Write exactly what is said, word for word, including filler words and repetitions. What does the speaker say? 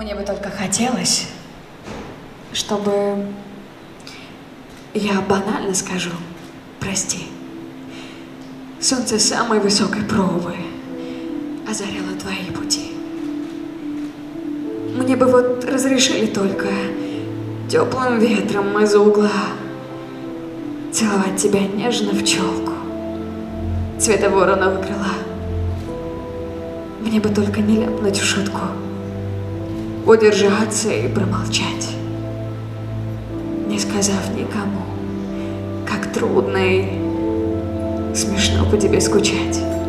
Мне бы только хотелось, чтобы я банально скажу «прости». Солнце самой высокой пробы озаряло твои пути. Мне бы вот разрешили только теплым ветром из угла целовать тебя нежно в челку цвета вороного крыла. Мне бы только не ляпнуть в шутку, удержаться и промолчать, не сказав никому, как трудно и смешно по тебе скучать.